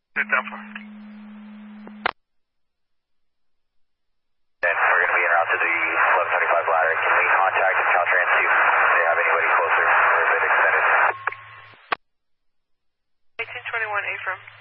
Sit down for. And we're going to be en route to the 1125 ladder. Can we contact Caltrans see if they have anybody closer or a bit extended? 1821 Afram.